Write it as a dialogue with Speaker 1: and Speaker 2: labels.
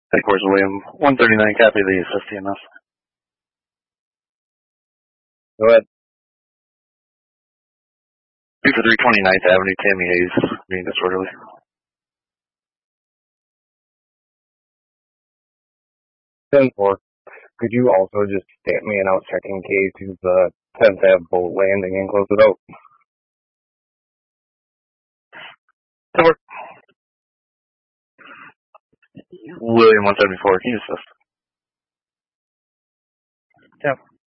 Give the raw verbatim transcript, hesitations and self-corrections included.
Speaker 1: Headquarters William, one thirty-nine, copy the assist T M S.
Speaker 2: Go ahead.
Speaker 1: two for three twenty-ninth Avenue, Tammy Hayes, being disorderly.
Speaker 2: ten four. Could you also just stamp me an out checking case to the tenth Ave boat landing and close it out?
Speaker 1: Over. William, one seventy-four, can you assist?
Speaker 2: Yep.